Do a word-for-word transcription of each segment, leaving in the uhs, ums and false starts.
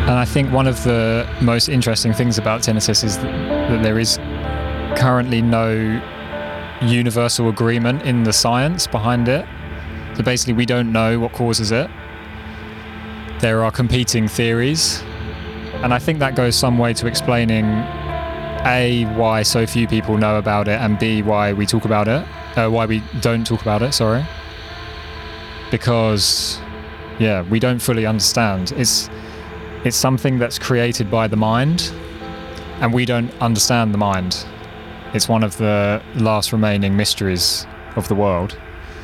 And I think one of the most interesting things about tinnitus is that there is currently no universal agreement in the science behind it. So basically we don't know what causes it. There are competing theories, and I think that goes some way to explaining A, why so few people know about it, and B, why we talk about it, uh, why we don't talk about it, sorry. Because, yeah, we don't fully understand. It's, it's something that's created by the mind, and we don't understand the mind. It's one of the last remaining mysteries of the world.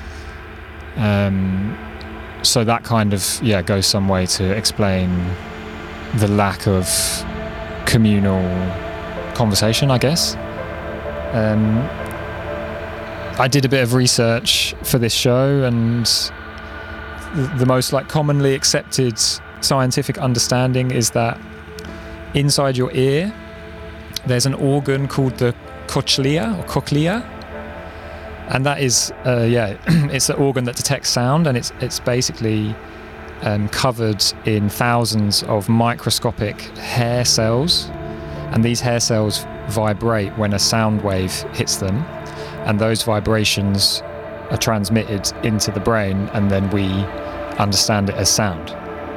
Um, so that kind of, yeah, goes some way to explain the lack of communal conversation, I guess. Um, I did a bit of research for this show, and the, the most like commonly accepted scientific understanding is that inside your ear there's an organ called the cochlea or cochlea, and that is uh, yeah it's the organ that detects sound, and it's it's basically um, covered in thousands of microscopic hair cells, and these hair cells vibrate when a sound wave hits them, and those vibrations are transmitted into the brain, and then we understand it as sound.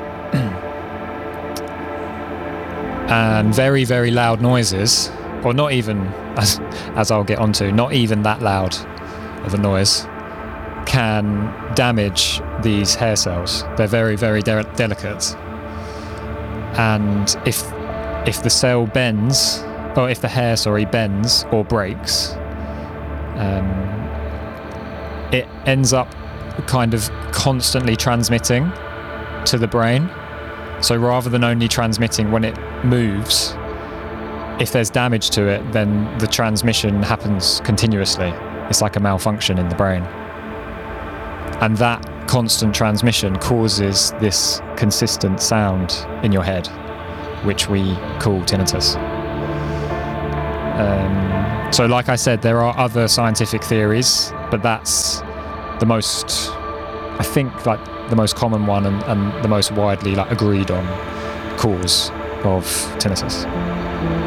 And very, very loud noises, or not even, as, as I'll get onto, not even that loud of a noise, can damage these hair cells. They're very, very de- delicate. And if if the cell bends, or if the hair, sorry, bends or breaks, um, it ends up kind of constantly transmitting to the brain. So rather than only transmitting when it moves, if there's damage to it, then the transmission happens continuously. It's like a malfunction in the brain. And that constant transmission causes this consistent sound in your head, which we call tinnitus. Um, so like I said, there are other scientific theories, but that's the most, I think, like the most common one and, and the most widely like agreed on cause of tinnitus.